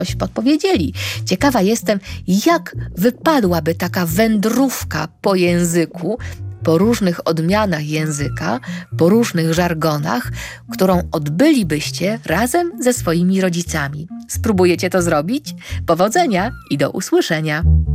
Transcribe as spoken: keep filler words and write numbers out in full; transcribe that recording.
coś podpowiedzieli. Ciekawa jestem, jak wypadłaby taka wędrówka po języku, po różnych odmianach języka, po różnych żargonach, którą odbylibyście razem ze swoimi rodzicami. Spróbujecie to zrobić? Powodzenia i do usłyszenia!